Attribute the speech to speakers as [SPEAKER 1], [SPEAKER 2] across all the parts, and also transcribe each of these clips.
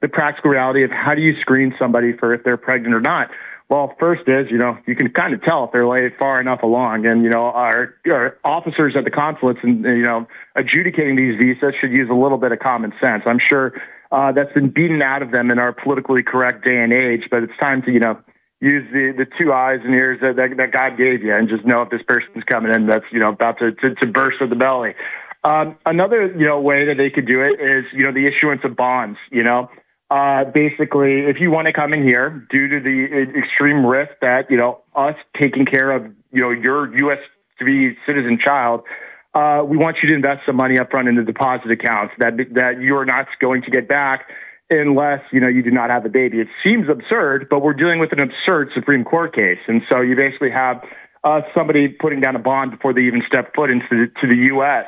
[SPEAKER 1] the practical reality of how do you screen somebody for if they're pregnant or not. Well, first is, you can kind of tell if they're laid far enough along. And, our officers at the consulates and, adjudicating these visas should use a little bit of common sense. I'm sure that's been beaten out of them in our politically correct day and age, but it's time to, use the 2 eyes and ears that God gave you and just know if this person's coming in that's, about to burst at the belly. Another, way that they could do it is, the issuance of bonds, basically, if you want to come in here due to the extreme risk that, us taking care of, your U.S. to be citizen child, we want you to invest some money up front into deposit accounts that you're not going to get back unless, you do not have a baby. It seems absurd, but we're dealing with an absurd Supreme Court case. And so you basically have somebody putting down a bond before they even step foot into the U.S.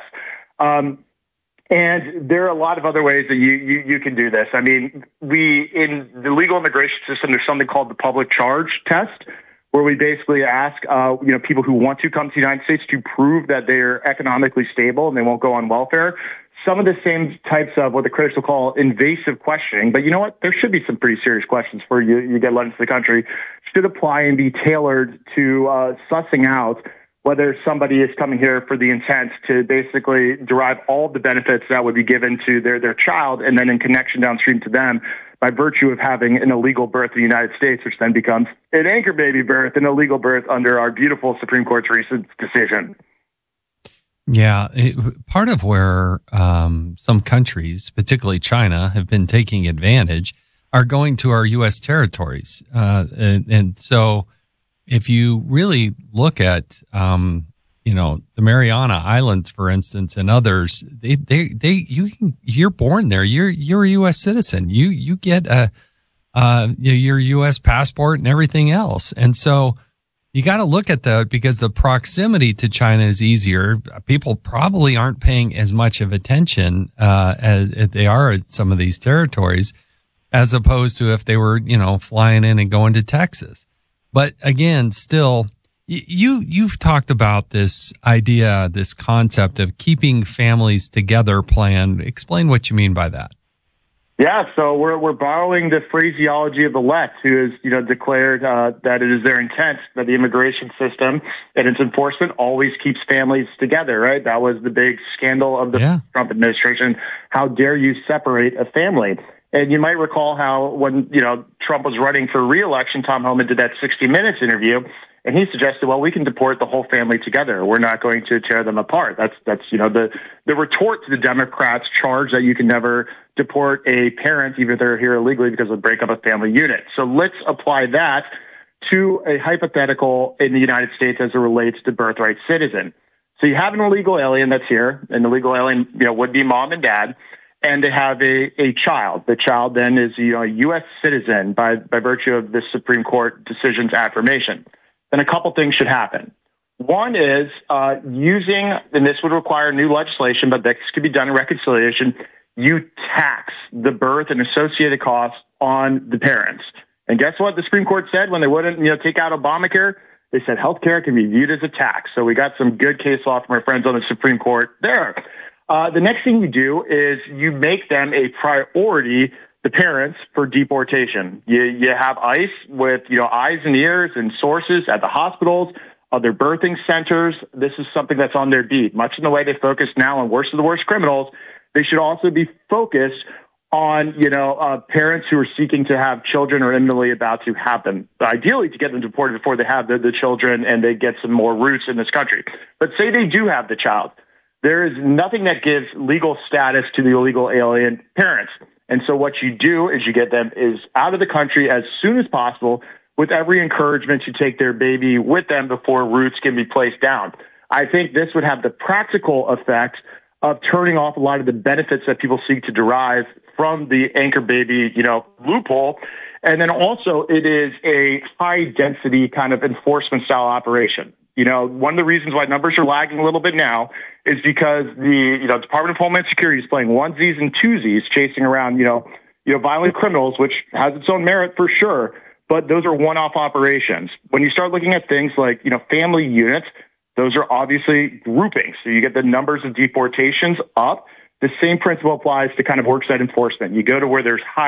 [SPEAKER 1] And there are a lot of other ways that you can do this. I mean, in the legal immigration system, there's something called the public charge test, where we basically ask, people who want to come to the United States to prove that they're economically stable and they won't go on welfare. Some of the same types of what the critics will call invasive questioning, but you know what? There should be some pretty serious questions for you get let into the country, should apply and be tailored to sussing out whether somebody is coming here for the intent to basically derive all the benefits that would be given to their child, and then in connection downstream to them by virtue of having an illegal birth in the United States, which then becomes an anchor baby birth, an illegal birth under our beautiful Supreme Court's recent decision.
[SPEAKER 2] Yeah, part of where some countries, particularly China, have been taking advantage are going to our U.S. territories. And so if you really look at, the Mariana Islands, for instance, and others, you're born there. You're a U.S. citizen. You get your U.S. passport and everything else. And so you got to look at that because the proximity to China is easier. People probably aren't paying as much of attention as they are at some of these territories, as opposed to if they were, flying in and going to Texas. But again, still, you've talked about this idea, this concept of keeping families together plan. Explain what you mean by that.
[SPEAKER 1] Yeah, so we're borrowing the phraseology of the left, who has declared that it is their intent that the immigration system and its enforcement always keeps families together. Right? That was the big scandal of the Trump administration. How dare you separate a family? And you might recall how when Trump was running for re-election, Tom Homan did that 60 Minutes interview, and he suggested, well, we can deport the whole family together. We're not going to tear them apart. That's the retort to the Democrats' charge that you can never deport a parent, even if they're here illegally, because of break up a family unit. So let's apply that to a hypothetical in the United States as it relates to birthright citizen. So you have an illegal alien that's here, and the illegal alien would be mom and dad, and they have a child. The child then is a U.S. citizen by virtue of the Supreme Court decision's affirmation. Then a couple things should happen. One is using, and this would require new legislation, but this could be done in reconciliation, you tax the birth and associated costs on the parents. And guess what the Supreme Court said when they wouldn't take out Obamacare? They said healthcare can be viewed as a tax. So we got some good case law from our friends on the Supreme Court there. The next thing you do is you make them a priority, the parents, for deportation. You have ICE with eyes and ears and sources at the hospitals, other birthing centers. This is something that's on their beat. Much in the way they focus now on worst of the worst criminals, they should also be focused on parents who are seeking to have children or imminently about to have them. Ideally, to get them deported before they have the children and they get some more roots in this country. But say they do have the child. There is nothing that gives legal status to the illegal alien parents. And so what you do is you get them out of the country as soon as possible with every encouragement to take their baby with them before roots can be placed down. I think this would have the practical effect of turning off a lot of the benefits that people seek to derive from the anchor baby, loophole. And then also it is a high density kind of enforcement style operation. One of the reasons why numbers are lagging a little bit now is because the Department of Homeland Security is playing onesies and twosies, chasing around violent criminals, which has its own merit for sure. But those are one-off operations. When you start looking at things like family units, those are obviously groupings. So you get the numbers of deportations up. The same principle applies to kind of worksite enforcement. You go to where there's high